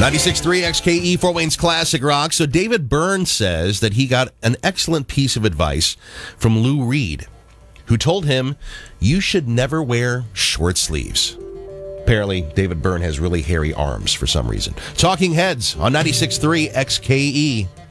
96.3 XKE, Fort Wayne's Classic Rock. So David Byrne says that he got an excellent piece of advice from Lou Reed, who told him, you should never wear short sleeves. Apparently, David Byrne has really hairy arms for some reason. Talking Heads on 96.3 XKE.